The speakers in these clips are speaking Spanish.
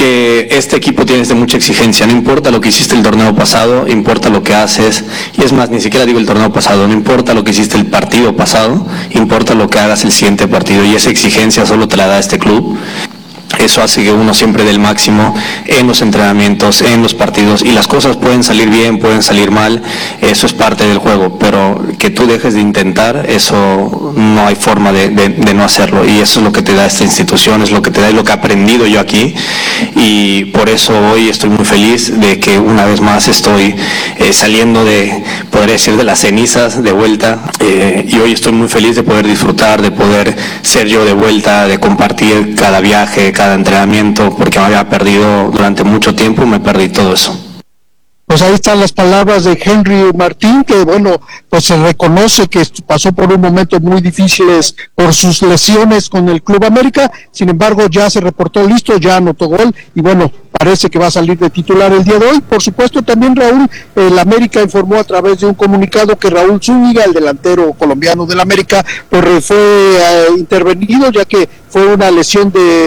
que este equipo tiene mucha exigencia, no importa lo que hiciste el torneo pasado, importa lo que haces, y es más, ni siquiera digo el torneo pasado, no importa lo que hiciste el partido pasado, importa lo que hagas el siguiente partido, y esa exigencia solo te la da este club. Eso hace que uno siempre dé el máximo en los entrenamientos, en los partidos, y las cosas pueden salir bien, pueden salir mal, eso es parte del juego, pero que tú dejes de intentar, eso no hay forma de no hacerlo, y eso es lo que te da esta institución, es lo que te da, es lo que he aprendido yo aquí, y por eso hoy estoy muy feliz de que una vez más estoy saliendo de, podría decir, de las cenizas de vuelta, y hoy estoy muy feliz de poder disfrutar, de poder ser yo de vuelta, de compartir cada viaje, cada entrenamiento, porque me había perdido durante mucho tiempo, me perdí todo eso. Pues ahí están las palabras de Henry Martín, que bueno, pues se reconoce que pasó por un momento muy difíciles por sus lesiones con el Club América, sin embargo ya se reportó listo, ya anotó gol, y bueno, parece que va a salir de titular el día de hoy. Por supuesto también Raúl, el América informó a través de un comunicado que Raúl Zúñiga, el delantero colombiano del América, pues fue intervenido, ya que fue una lesión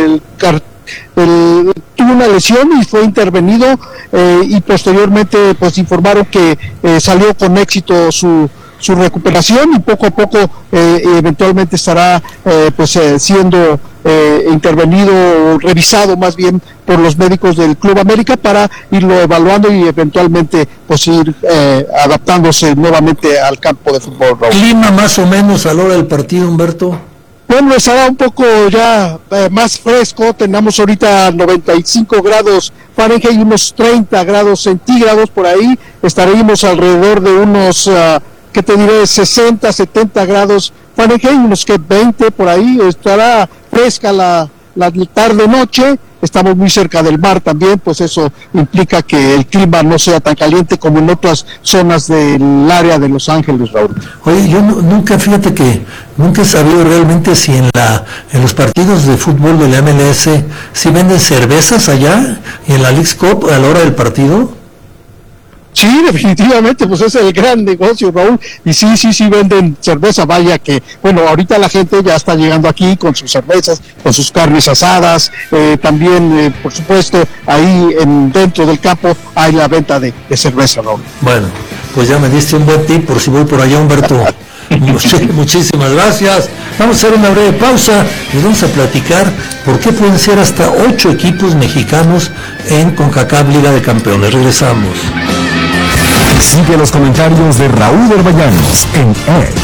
tuvo una lesión y fue intervenido, y posteriormente pues informaron que salió con éxito su recuperación, y poco a poco eventualmente estará siendo intervenido, revisado más bien por los médicos del Club América para irlo evaluando y eventualmente pues ir adaptándose nuevamente al campo de fútbol. Raúl. ¿Clima más o menos a la hora del partido, Humberto? Bueno, estará un poco ya más fresco, tenemos ahorita 95 grados Fahrenheit y unos 30 grados centígrados por ahí, estaremos alrededor de unos, ¿qué te diré?, 60, 70 grados Fahrenheit, unos 20 por ahí, estará fresca la tarde-noche, estamos muy cerca del mar también, pues eso implica que el clima no sea tan caliente como en otras zonas del área de Los Ángeles, Raúl. Oye, yo nunca he sabido realmente si en los partidos de fútbol de la MLS si venden cervezas allá y en la Leagues Cup a la hora del partido. Sí, definitivamente, pues es el gran negocio, Raúl, y sí venden cerveza, vaya que, bueno, ahorita la gente ya está llegando aquí con sus cervezas, con sus carnes asadas, también, por supuesto, ahí dentro del campo hay la venta de cerveza, Raúl. Bueno, pues ya me diste un buen tip por si voy por allá, Humberto. Muchísimas gracias. Vamos a hacer una breve pausa y vamos a platicar por qué pueden ser hasta 8 equipos mexicanos en CONCACAF Liga de Campeones. Regresamos. Sigue los comentarios de Raúl Herballanos en X.